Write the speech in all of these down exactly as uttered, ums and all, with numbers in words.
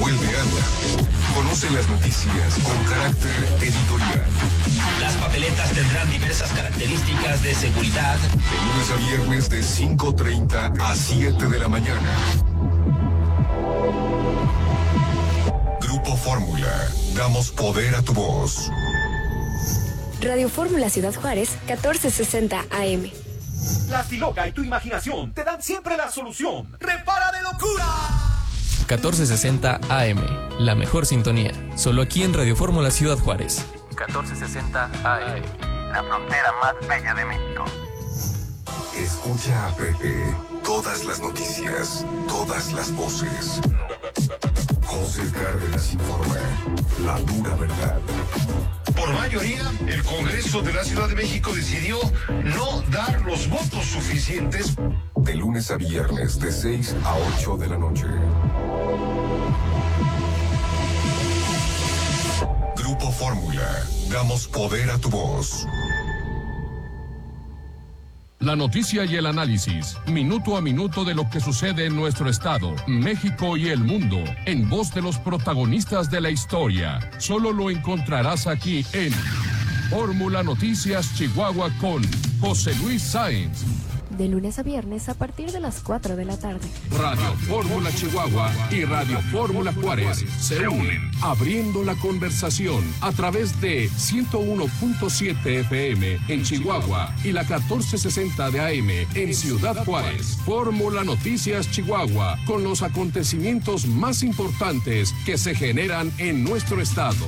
vuelve Ana. Conoce las noticias con carácter editorial. Las papeletas tendrán diversas características de seguridad. De lunes a viernes de cinco treinta a siete de la mañana. Grupo Fórmula. Damos poder a tu voz. Radio Fórmula Ciudad Juárez, catorce sesenta A M. Plastiloca y tu imaginación te dan siempre la solución. ¡Repara de locura! catorce sesenta A M, la mejor sintonía. Solo aquí en Radio Fórmula Ciudad Juárez. catorce sesenta A M, la frontera más bella de México. Escucha a Pepe. Todas las noticias, todas las voces. José Cárdenas informa. La dura verdad. Por mayoría, el Congreso de la Ciudad de México decidió no dar los votos suficientes. De lunes a viernes, de seis a ocho de la noche. Grupo Fórmula. Damos poder a tu voz. La noticia y el análisis, minuto a minuto de lo que sucede en nuestro estado, México y el mundo, en voz de los protagonistas de la historia. Solo lo encontrarás aquí en Fórmula Noticias Chihuahua con José Luis Sáenz. De lunes a viernes a partir de las cuatro de la tarde. Radio Fórmula Chihuahua y Radio Fórmula Juárez se unen, abriendo la conversación a través de ciento uno punto siete F M en Chihuahua y la catorce sesenta de A M en Ciudad Juárez. Fórmula Noticias Chihuahua, con los acontecimientos más importantes que se generan en nuestro estado.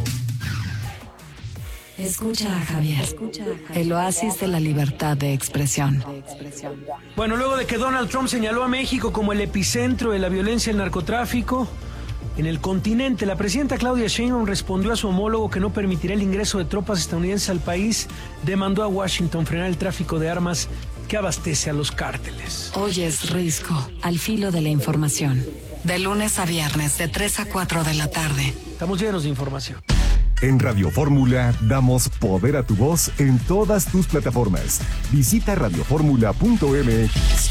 Escucha a Javier, el oasis de la libertad de expresión. Bueno, luego de que Donald Trump señaló a México como el epicentro de la violencia y el narcotráfico en el continente, la presidenta Claudia Sheinbaum respondió a su homólogo que no permitirá el ingreso de tropas estadounidenses al país, demandó a Washington frenar el tráfico de armas que abastece a los cárteles. Hoy es Risco, al filo de la información. De lunes a viernes, de tres a cuatro de la tarde. Estamos llenos de información. En Radio Fórmula damos poder a tu voz en todas tus plataformas. Visita radio fórmula punto m x.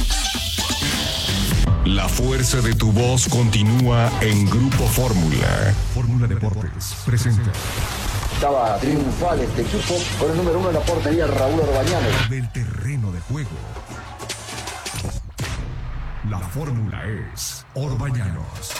La fuerza de tu voz continúa en Grupo Fórmula. Fórmula Deportes presenta. Estaba triunfal este equipo con el número uno en la portería, Raúl Orbañano. Del terreno de juego. La fórmula es Orbañanos.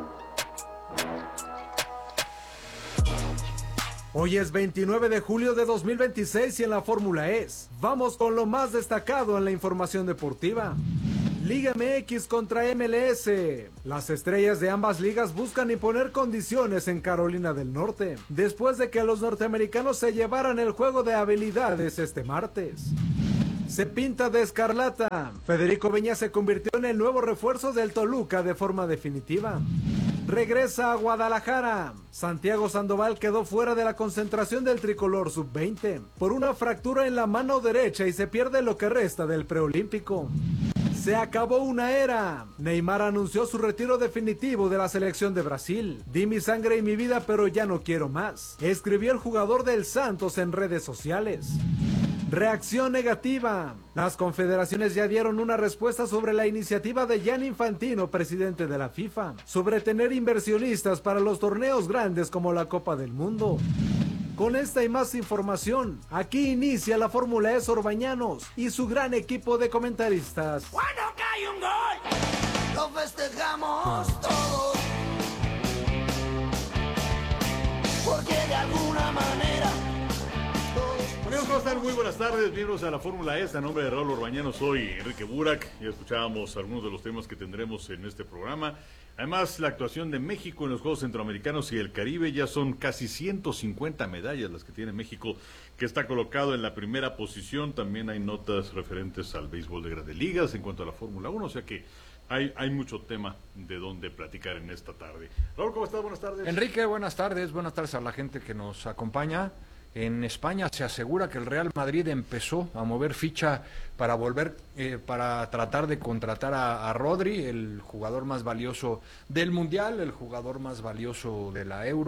Hoy es veintinueve de julio de dos mil veintiséis y en la Fórmula es. Vamos con lo más destacado en la información deportiva. Liga M X contra M L S. Las estrellas de ambas ligas buscan imponer condiciones en Carolina del Norte, después de que los norteamericanos se llevaran el juego de habilidades este martes. Se pinta de escarlata. Federico Viñas se convirtió en el nuevo refuerzo del Toluca de forma definitiva. Regresa a Guadalajara. Santiago Sandoval quedó fuera de la concentración del tricolor sub veinte por una fractura en la mano derecha y se pierde lo que resta del preolímpico. Se acabó una era. Neymar anunció su retiro definitivo de la selección de Brasil. Di mi sangre y mi vida, pero ya no quiero más, escribió el jugador del Santos en redes sociales. Reacción negativa. Las confederaciones ya dieron una respuesta sobre la iniciativa de Gianni Infantino, presidente de la FIFA, sobre tener inversionistas para los torneos grandes como la Copa del Mundo. Con esta y más información, aquí inicia la Fórmula E Orbañanos y su gran equipo de comentaristas. Cuando cae un gol, lo festejamos todos, porque de alguna manera... Amigos, ¿cómo están? Muy buenas tardes, bienvenidos a la Fórmula E. A nombre de Raúl Orbañano, soy Enrique Burak. Ya escuchábamos algunos de los temas que tendremos en este programa. Además, la actuación de México en los Juegos Centroamericanos y el Caribe, ya son casi ciento cincuenta medallas las que tiene México, que está colocado en la primera posición. También hay notas referentes al béisbol de Grandes Ligas en cuanto a la Fórmula uno, o sea que hay, hay mucho tema de donde platicar en esta tarde. Raúl, ¿cómo estás? Buenas tardes. Enrique, buenas tardes, buenas tardes a la gente que nos acompaña. En España se asegura que el Real Madrid empezó a mover ficha para volver, eh, para tratar de contratar a, a Rodri, el jugador más valioso del Mundial, el jugador más valioso de la Euro,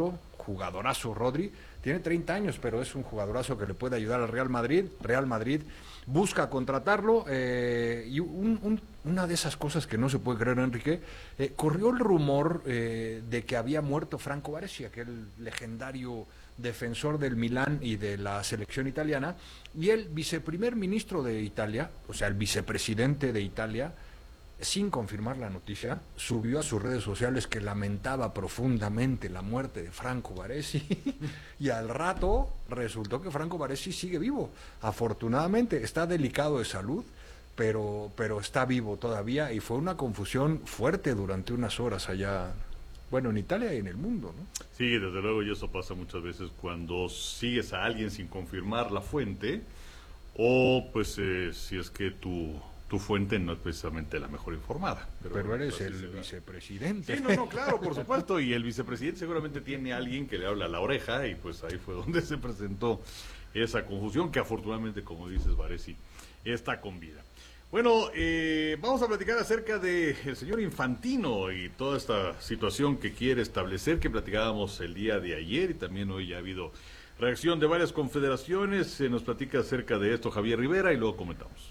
jugadorazo Rodri, tiene treinta años, pero es un jugadorazo que le puede ayudar al Real Madrid. Real Madrid busca contratarlo, eh, y un, un, una de esas cosas que no se puede creer, Enrique, eh, corrió el rumor eh, de que había muerto Franco Baresi, aquel legendario defensor del Milán y de la selección italiana, y el viceprimer ministro de Italia, o sea, el vicepresidente de Italia, sin confirmar la noticia, subió a sus redes sociales que lamentaba profundamente la muerte de Franco Baresi, y al rato resultó que Franco Baresi sigue vivo. Afortunadamente está delicado de salud, pero, pero está vivo todavía, y fue una confusión fuerte durante unas horas allá, bueno, en Italia y en el mundo, ¿no? Sí, desde luego, y eso pasa muchas veces cuando sigues a alguien sin confirmar la fuente, o pues eh, si es que tu, tu fuente no es precisamente la mejor informada. Pero, pero eres el será. vicepresidente. Sí, no, no, claro, por supuesto, y el vicepresidente seguramente tiene a alguien que le habla a la oreja, y pues ahí fue donde se presentó esa confusión, que afortunadamente, como dices, Baresi está con vida. Bueno, eh, vamos a platicar acerca del señor Infantino y toda esta situación que quiere establecer, que platicábamos el día de ayer, y también hoy ya ha habido reacción de varias confederaciones. Se nos platica acerca de esto Javier Rivera y luego comentamos.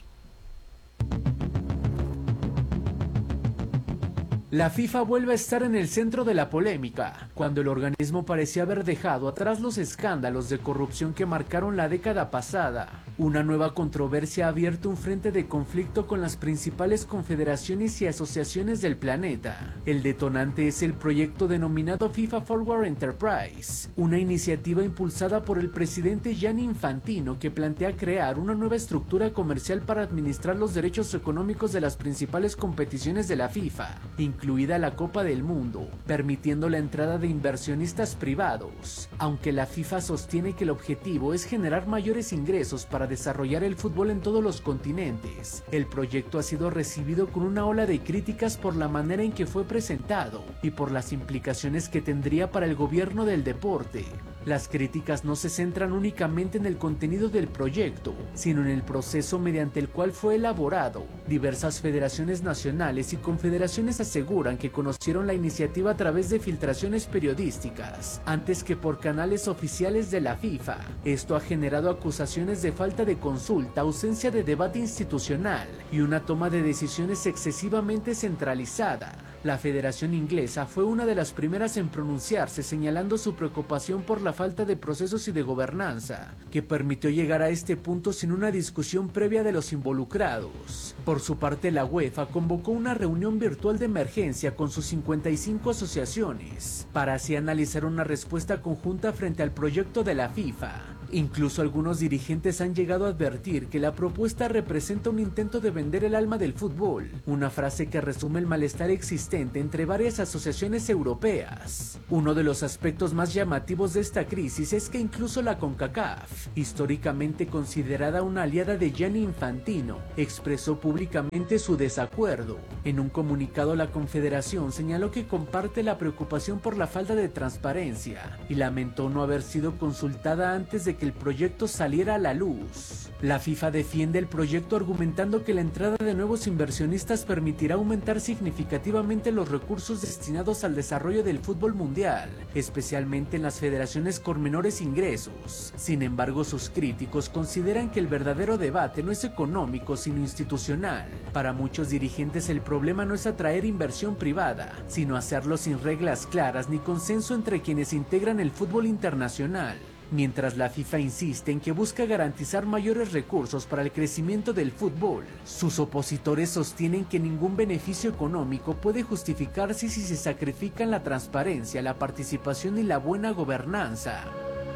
La FIFA vuelve a estar en el centro de la polémica, cuando el organismo parecía haber dejado atrás los escándalos de corrupción que marcaron la década pasada. Una nueva controversia ha abierto un frente de conflicto con las principales confederaciones y asociaciones del planeta. El detonante es el proyecto denominado FIFA Forward Enterprise, una iniciativa impulsada por el presidente Gianni Infantino que plantea crear una nueva estructura comercial para administrar los derechos económicos de las principales competiciones de la FIFA, incluida la Copa del Mundo, permitiendo la entrada de inversionistas privados. Aunque la FIFA sostiene que el objetivo es generar mayores ingresos para desarrollar el fútbol en todos los continentes, el proyecto ha sido recibido con una ola de críticas por la manera en que fue presentado y por las implicaciones que tendría para el gobierno del deporte. Las críticas no se centran únicamente en el contenido del proyecto, sino en el proceso mediante el cual fue elaborado. Diversas federaciones nacionales y confederaciones aseguran que conocieron la iniciativa a través de filtraciones periodísticas, antes que por canales oficiales de la FIFA. Esto ha generado acusaciones de falta de consulta, ausencia de debate institucional y una toma de decisiones excesivamente centralizada. La Federación Inglesa fue una de las primeras en pronunciarse, señalando su preocupación por la falta de procesos y de gobernanza, que permitió llegar a este punto sin una discusión previa de los involucrados. Por su parte, la UEFA convocó una reunión virtual de emergencia con sus cincuenta y cinco asociaciones, para así analizar una respuesta conjunta frente al proyecto de la FIFA. Incluso algunos dirigentes han llegado a advertir que la propuesta representa un intento de vender el alma del fútbol, una frase que resume el malestar existente entre varias asociaciones europeas. Uno de los aspectos más llamativos de esta crisis es que incluso la CONCACAF, históricamente considerada una aliada de Gianni Infantino, expresó públicamente su desacuerdo. En un comunicado, la Confederación señaló que comparte la preocupación por la falta de transparencia y lamentó no haber sido consultada antes de que el proyecto saliera a la luz. La FIFA defiende el proyecto argumentando que la entrada de nuevos inversionistas permitirá aumentar significativamente los recursos destinados al desarrollo del fútbol mundial, especialmente en las federaciones con menores ingresos. Sin embargo, sus críticos consideran que el verdadero debate no es económico sino institucional. Para muchos dirigentes el problema no es atraer inversión privada, sino hacerlo sin reglas claras ni consenso entre quienes integran el fútbol internacional. Mientras la FIFA insiste en que busca garantizar mayores recursos para el crecimiento del fútbol, sus opositores sostienen que ningún beneficio económico puede justificarse si se sacrifican la transparencia, la participación y la buena gobernanza.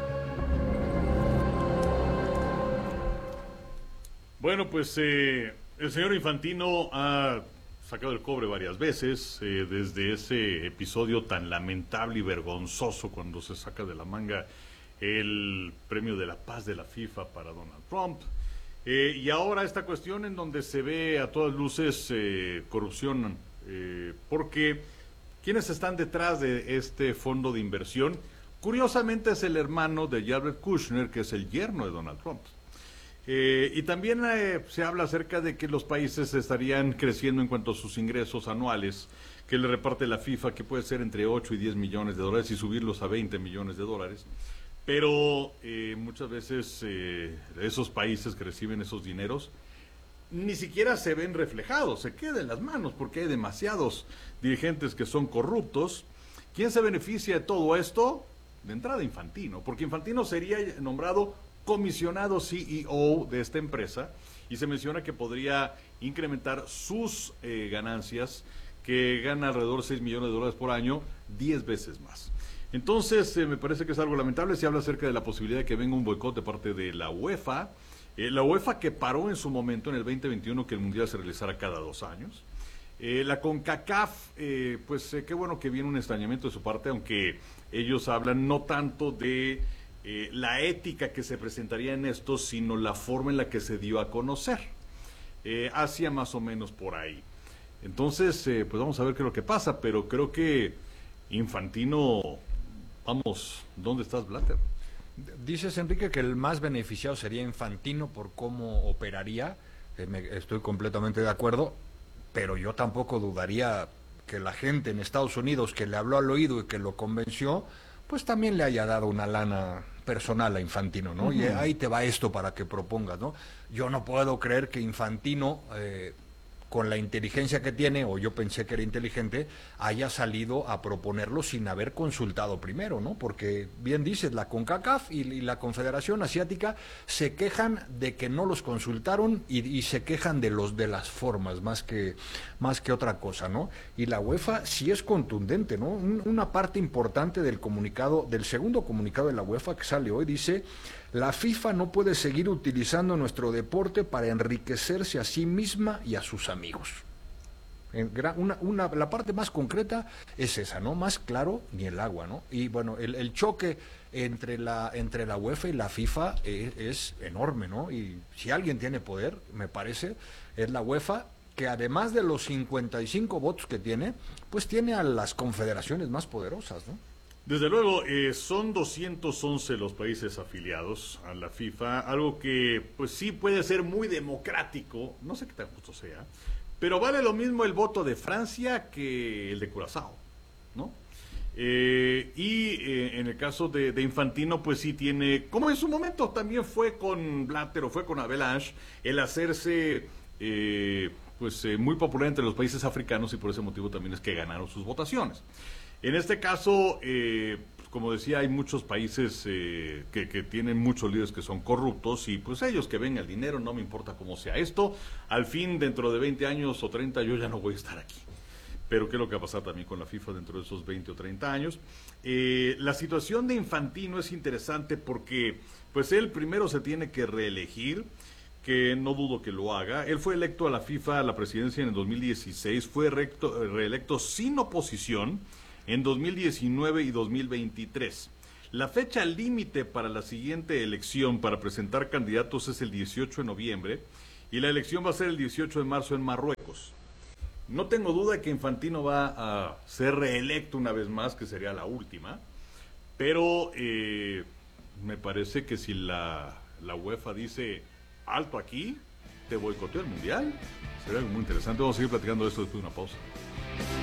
Bueno, pues eh, el señor Infantino ha sacado el cobre varias veces, eh, desde ese episodio tan lamentable y vergonzoso cuando se saca de la manga el premio de la paz de la FIFA para Donald Trump, eh, y ahora esta cuestión en donde se ve a todas luces eh, corrupción, eh, porque quienes están detrás de este fondo de inversión, curiosamente es el hermano de Jared Kushner, que es el yerno de Donald Trump. Eh, y también eh, se habla acerca de que los países estarían creciendo en cuanto a sus ingresos anuales, que le reparte la FIFA, que puede ser entre ocho y diez millones de dólares y subirlos a veinte millones de dólares. Pero eh, muchas veces eh, esos países que reciben esos dineros ni siquiera se ven reflejados, se queda en las manos porque hay demasiados dirigentes que son corruptos. ¿Quién se beneficia de todo esto? De entrada Infantino, porque Infantino sería nombrado comisionado C E O de esta empresa y se menciona que podría incrementar sus eh, ganancias, que gana alrededor de seis millones de dólares por año, diez veces más. Entonces, eh, me parece que es algo lamentable. Se habla acerca de la posibilidad de que venga un boicot de parte de la UEFA. Eh, la UEFA que paró en su momento, en el veinte veintiuno, que el Mundial se realizara cada dos años. Eh, la CONCACAF, eh, pues eh, qué bueno que viene un extrañamiento de su parte, aunque ellos hablan no tanto de eh, la ética que se presentaría en esto, sino la forma en la que se dio a conocer. Eh, hacia más o menos por ahí. Entonces, eh, pues vamos a ver qué es lo que pasa, pero creo que Infantino, vamos, ¿dónde estás, Blatter? Dices, Enrique, que el más beneficiado sería Infantino por cómo operaría. Eh, me, estoy completamente de acuerdo, pero yo tampoco dudaría que la gente en Estados Unidos que le habló al oído y que lo convenció, pues también le haya dado una lana personal a Infantino, ¿no? Uh-huh. Y ahí te va esto para que propongas, ¿no? Yo no puedo creer que Infantino, eh, con la inteligencia que tiene, o yo pensé que era inteligente, haya salido a proponerlo sin haber consultado primero, ¿no? Porque, bien dices, la CONCACAF y, y la Confederación Asiática se quejan de que no los consultaron y, y se quejan de los de las formas, más que, más que otra cosa, ¿no? Y la UEFA sí es contundente, ¿no? Un, una parte importante del comunicado, del segundo comunicado de la UEFA que sale hoy, dice: la FIFA no puede seguir utilizando nuestro deporte para enriquecerse a sí misma y a sus amigos. En gran, una, una, la parte más concreta es esa, ¿no? Más claro ni el agua, ¿no? Y bueno, el, el choque entre la, entre la UEFA y la FIFA es, es enorme, ¿no? Y si alguien tiene poder, me parece, es la UEFA, que además de los cincuenta y cinco votos que tiene, pues tiene a las confederaciones más poderosas, ¿no? Desde luego, eh, son doscientos once los países afiliados a la FIFA, algo que pues sí puede ser muy democrático, no sé qué tan justo sea, pero vale lo mismo el voto de Francia que el de Curazao, ¿no? Eh, y eh, en el caso de, de Infantino, pues sí tiene, como en su momento también fue con Blatter o fue con Avalanche, el hacerse eh, pues eh, muy popular entre los países africanos, y por ese motivo también es que ganaron sus votaciones. En este caso, eh, como decía, hay muchos países eh, que, que tienen muchos líderes que son corruptos, y pues ellos que venga el dinero, no me importa cómo sea esto, al fin dentro de veinte años o treinta yo ya no voy a estar aquí. Pero qué es lo que va a pasar también con la FIFA dentro de esos veinte o treinta años. Eh, la situación de Infantino es interesante porque pues él primero se tiene que reelegir, que no dudo que lo haga. Él fue electo a la FIFA, a la presidencia en el dos mil dieciséis, fue recto, reelecto sin oposición en dos mil diecinueve y dos mil veintitrés. La fecha límite para la siguiente elección para presentar candidatos es el dieciocho de noviembre y la elección va a ser el dieciocho de marzo en Marruecos. No tengo duda de que Infantino va a ser reelecto una vez más, que sería la última, pero eh, me parece que si la, la UEFA dice alto aquí, te boicoteo el Mundial, sería muy interesante. Vamos a seguir platicando de esto después de una pausa.